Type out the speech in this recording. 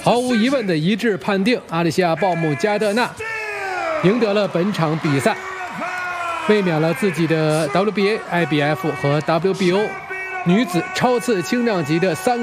毫无疑问的一致判定，阿里西亚·鲍姆加德纳赢得了本场比赛，卫冕了自己的 WBA、IBF 和 WBO 女子超次轻量级的3